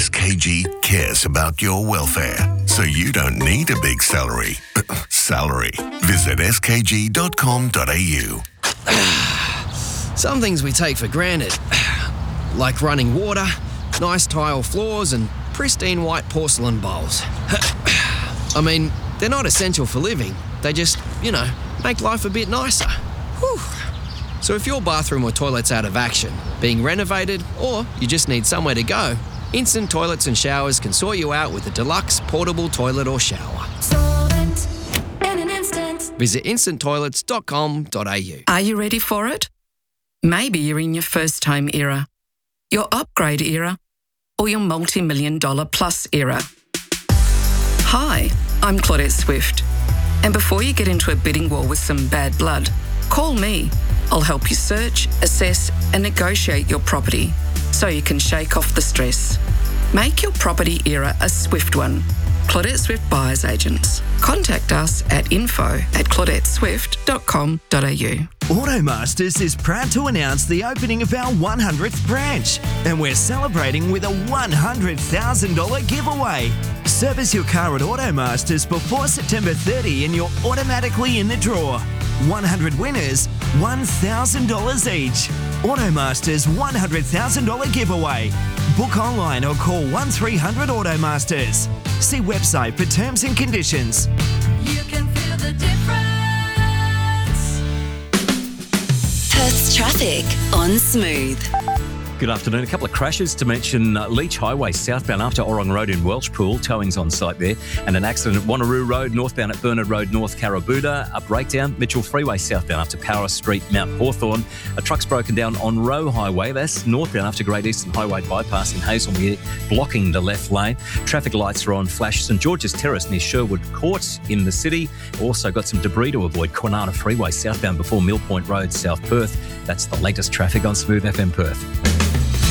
SKG cares about your welfare, so you don't need a big salary. Visit skg.com.au. Some things we take for granted, like running water, nice tile floors and pristine white porcelain bowls. I mean, they're not essential for living. They just, make life a bit nicer. Whew. So if your bathroom or toilet's out of action, being renovated, or you just need somewhere to go, Instant Toilets and Showers can sort you out with a deluxe portable toilet or shower. Solvent in an instant. Visit instanttoilets.com.au. Are you ready for it? Maybe you're in your first home era, your upgrade era, or your multi-million-dollar plus era. Hi, I'm Claudette Swift. And before you get into a bidding war with some bad blood, call me. I'll help you search, assess and negotiate your property so you can shake off the stress. Make your property era a swift one. Claudette Swift Buyers Agents. Contact us at info@claudetteswift.com.au. Automasters is proud to announce the opening of our 100th branch, and we're celebrating with a $100,000 giveaway. Service your car at Automasters before September 30 and you're automatically in the draw. 100 winners, $1,000 each. Automasters $100,000 giveaway. Book online or call 1300 Automasters. See website for terms and conditions. You can feel the difference. Perth's traffic on Smooth. Good afternoon. A couple of crashes to mention. Leach Highway southbound after Orong Road in Welshpool. Towing's on site there. And an accident at Wanneroo Road northbound at Bernard Road North Carrabuda. A breakdown. Mitchell Freeway southbound after Power Street Mount Hawthorn. A truck's broken down on Roe Highway. That's northbound after Great Eastern Highway bypass in Hazelmere, blocking the left lane. Traffic lights are on flash. St George's Terrace near Sherwood Court in the city. Also got some debris to avoid. Kwinana Freeway southbound before Mill Point Road, South Perth. That's the latest traffic on Smooth FM Perth.